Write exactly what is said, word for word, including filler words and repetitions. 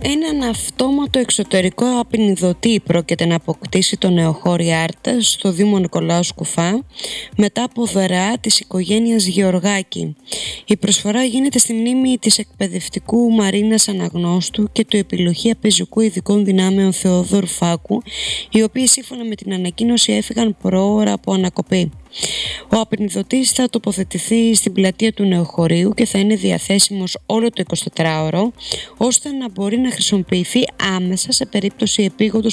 Έναν αυτόματο εξωτερικό απεινιδωτή πρόκειται να αποκτήσει το Νεοχώρι Άρτα στο Δήμο Νικολάου Σκουφά μετά από δωρεά της οικογένειας Γεωργάκη. Η προσφορά γίνεται στη μνήμη της εκπαιδευτικού Μαρίνας Αναγνώστου και του επιλογή πεζικού ειδικών δυνάμεων Θεοδόρου Φάκου, οι οποίοι σύμφωνα με την ανακοίνωση έφυγαν προώρα από ανακοπή. Ο απεινιδωτής θα τοποθετηθεί στην πλατεία του Νεοχωρίου και θα είναι διαθέσιμος όλο το εικοσιτετράωρο, ώστε να μπορεί να χρησιμοποιηθεί άμεσα σε περίπτωση επίγοντος